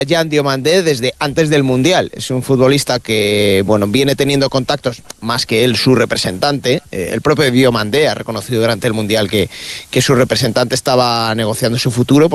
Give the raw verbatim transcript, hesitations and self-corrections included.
Jan Diomandé desde antes del Mundial. Es un futbolista que, bueno, viene teniendo contactos, más que él, su representante. Eh, el propio Diomandé ha reconocido durante el Mundial que, que su representante estaba negociando su futuro.